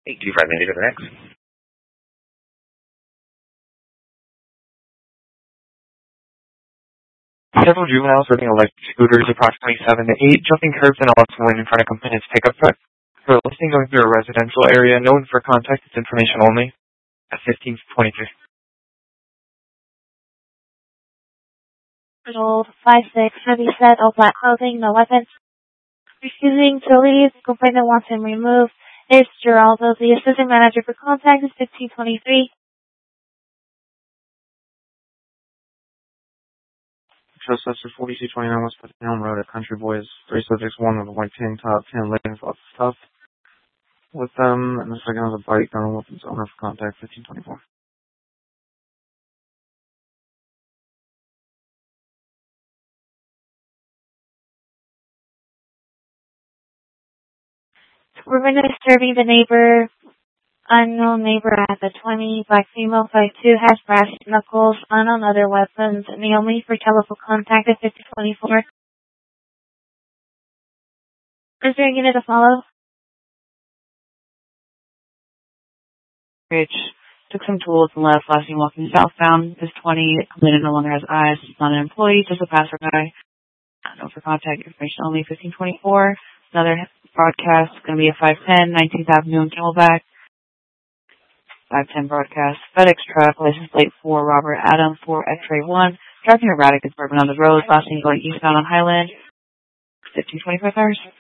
825 maybe to the next. Several juveniles riding electric scooters approximately 7 to 8, jumping curbs and also in front of company's pickup truck. For a listing going through a residential area, no one for contact, it's information only. At 1523. Old 5'6", heavy set, all black clothing, no weapons. Refusing to leave, complainant wants him removed. It's Geraldo, the assistant manager for contact is 1523. Trustbuster 4229 West Elm Road at Country Boys. 3 subjects, one with a white tank top, 10 leggings, lots of stuff with them, and the second has a bike, gun, weapons, owner for contact 1524. We're disturbing the unknown neighbor at the 20, black female 5'2", has brass knuckles, unknown other weapons, Naomi for telephone contact at 5024. Is there a unit to follow? Rich took some tools and left, last seen walking southbound. Is 20, complainant no longer has eyes, it's not an employee, just a passerby. No for contact information only 1524. Another broadcast is going to be a 510, 19th Avenue in Camelback. 510 broadcast. FedEx truck, license plate 4, Robert Adam 4 X-ray 1. Driving erratic is bourbon on the road, last seen going eastbound on Highland. 1525 hours.